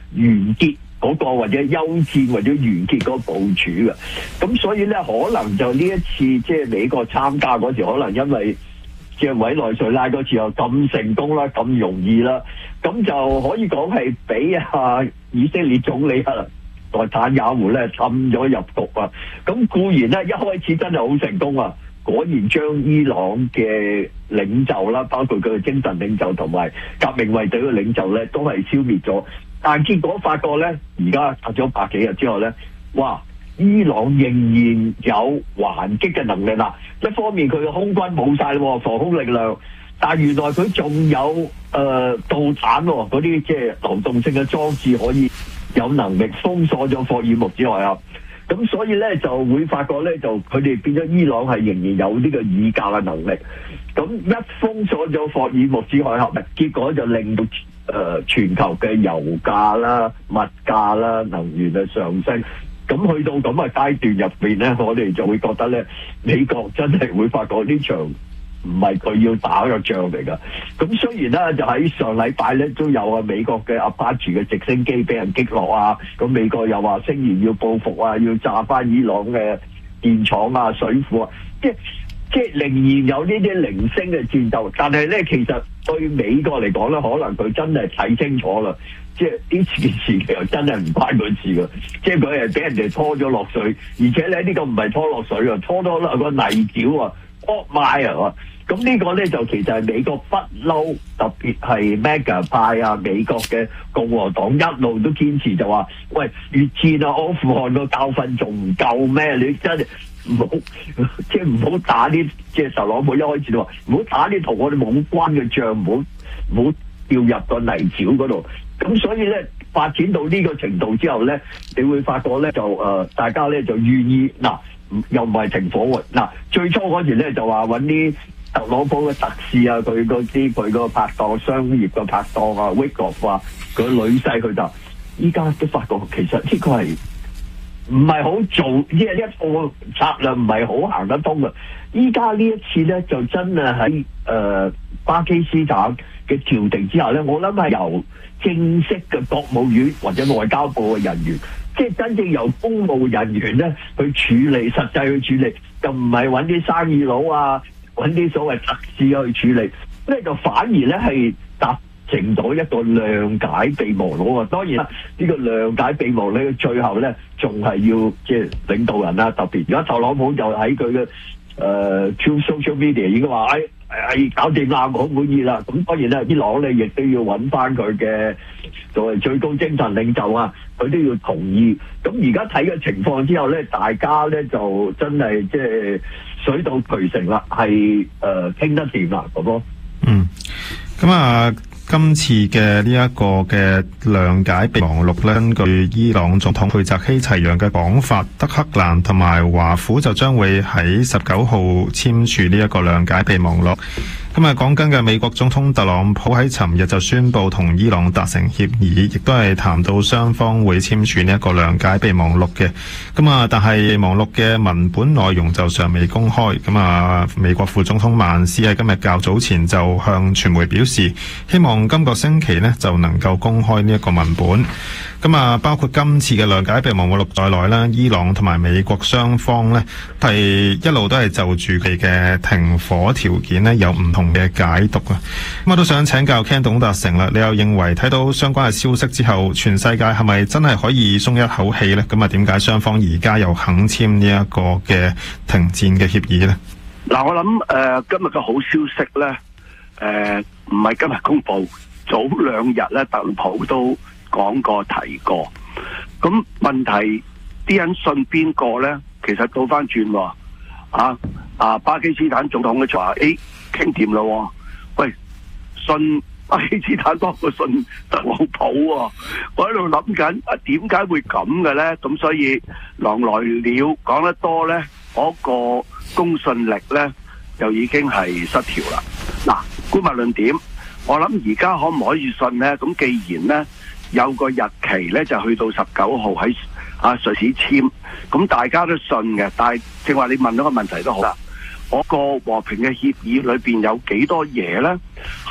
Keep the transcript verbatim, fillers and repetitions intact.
完結嗰個或者休戰或者完結嗰個部署嘅。咁所以咧，可能就呢一次即係美國參加嗰時，可能因為即係委內瑞拉嗰次又咁成功啦，咁容易啦，咁就可以講係俾啊以色列總理啊內塔尼亞胡咧氹咗入局啊。咁固然咧一開始真係好成功啊，果然將伊朗嘅領袖啦，包括佢嘅精神領袖同埋革命衛隊嘅領袖咧，都係消滅咗。但係結果發覺咧，而家隔咗百幾日之後咧，哇！伊朗仍然有還擊嘅能力啦。一方面佢嘅空軍冇晒咯，防空力量，但係原來佢仲有誒、呃、導彈喎，嗰啲即係流動性嘅裝置可以有能力封鎖咗霍爾木茲海峽。咁所以咧就會發覺咧，就佢哋變咗伊朗係仍然有呢個議價嘅能力。咁一封鎖咗霍爾木茲海峽，結果就令到誒、呃、全球嘅油價啦、物價啦、能源嘅上升。咁去到咁嘅階段入邊咧，我哋就會覺得咧，美國真係會發覺呢場唔係佢要打嘅仗嚟㗎。咁雖然咧，就喺上禮拜咧都有啊美國嘅 Apache 嘅直升機俾人擊落啊，咁美國又話聲言要報復啊，要炸翻伊朗嘅電廠啊、水庫啊，即係即係仍然有呢啲零星嘅戰鬥。但係咧，其實對美國嚟講咧，可能佢真係睇清楚啦。即係呢件事其實真係唔關佢事㗎，即係佢係俾人哋拖咗落水，而且咧呢個唔係拖落水啊，拖咗落個泥沼啊 ，off mine 啊，咁呢個咧就其實係美國不嬲，特別係 MAGA 派啊，美國嘅共和黨一路都堅持就話，喂，越戰啊，阿富汗個教訓仲唔夠咩？你真係唔好，即係唔好打啲，即係特朗普一開始就話唔好打啲同我哋冇關嘅仗，唔好唔好掉入個泥沼嗰度。咁所以咧發展到呢個程度之後咧，你會發覺咧就誒、呃、大家咧就願意嗱，又唔係停火喎嗱。最初嗰時咧就話揾啲特朗普嘅特使啊，佢嗰啲佢個拍檔、商業嘅拍檔啊 Wickoff 啊，佢女婿佢就依家都發覺其實呢個係唔係好做，即係一個策略唔係好行得通嘅。依家呢一次咧就真係喺誒巴基斯坦嘅調停之下咧，我諗係由正式嘅國務院或者外交部嘅人員，即係真正由公務人員咧去處理，實際去處理，就唔係揾啲生意佬啊，揾啲所謂特使去處理，咧就反而咧係達成咗一個諒解備忘錄啊。當然啦，呢個諒解備忘錄最後咧仲係要即係領導人啦，特別而家特朗普就喺佢嘅誒 True Social Media 已經話誒。係搞掂啦，我好滿意啦。咁當然啦，伊朗咧亦都要揾翻佢嘅作為最高精神領袖啊，佢都要同意。咁而家睇嘅情況之後咧，大家咧就真係即係水到渠成啦，係誒傾得掂啦咁咯。 嗯，咁啊。今次嘅呢一個嘅諒解備忘錄咧，根據伊朗總統佩澤希齊揚嘅講法，德黑蘭同埋華府就將會喺十九號簽署呢一個諒解備忘錄。咁啊，講緊嘅美國總統特朗普喺尋日就宣布同伊朗達成協議，亦都係談到雙方會簽署呢一個諒解備忘錄嘅。咁啊，但係備忘錄嘅文本內容就尚未公開。咁啊，美國副總統曼斯喺今日較早前就向傳媒表示，希望今個星期呢就能夠公開呢一個文本。咁啊，包括今次嘅諒解備忘錄在內啦，伊朗同埋美國雙方呢係一路都係就住佢嘅停火條件呢有唔同嘅解讀啊。咁我都想請教 Ken 董達成啦，你又認為睇到相關嘅消息之後，全世界係咪真係可以鬆一口氣呢？咁啊，點解雙方而家又肯簽呢一個嘅停戰嘅協議呢？ 嗱，我諗誒、呃、今日嘅好消息呢，誒唔係今日公布，早兩日呢特朗普都講過提過，咁問題啲人信邊個呢？其實倒翻轉喎，啊啊巴基斯坦總統嘅就話，誒傾掂咯，喂，信巴基斯坦多過信特朗普喎，我喺度諗緊啊，點解會咁嘅呢？咁所以狼來了講得多呢，嗰個公信力呢，就已經係失調啦。嗱，姑勿論點，我諗而家可唔可以信呢？咁既然呢，有個日期咧就去到十九號喺啊瑞士簽，咁大家都信嘅。但係正話你問到個問題都好啦，嗰個和平嘅協議裏邊有幾多嘢咧？